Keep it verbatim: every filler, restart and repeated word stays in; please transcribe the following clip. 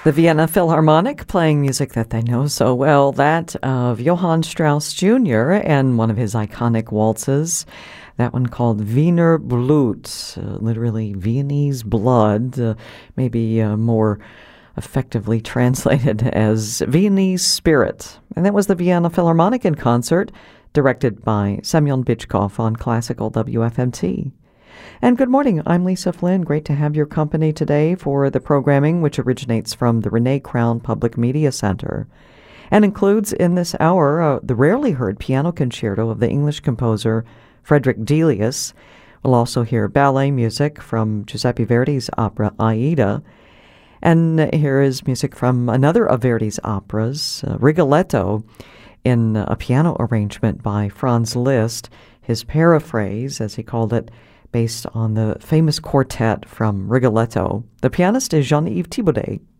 The Vienna Philharmonic playing music that they know so well, that of Johann Strauss Junior and one of his iconic waltzes, that one called Wiener Blut, uh, literally Viennese blood, uh, maybe uh, more effectively translated as Viennese spirit. And that was the Vienna Philharmonic in concert, directed by Semyon Bychkov on Classical W F M T. And good morning, I'm Lisa Flynn. Great to have your company today for the programming, which originates from the Renee Crown Public Media Center and includes in this hour uh, the rarely heard piano concerto of the English composer Frederick Delius. We'll also hear ballet music from Giuseppe Verdi's opera Aida. And here is music from another of Verdi's operas, uh, Rigoletto, in a piano arrangement by Franz Liszt, his paraphrase, as he called it, based on the famous quartet from Rigoletto. The pianist is Jean-Yves Thibaudet.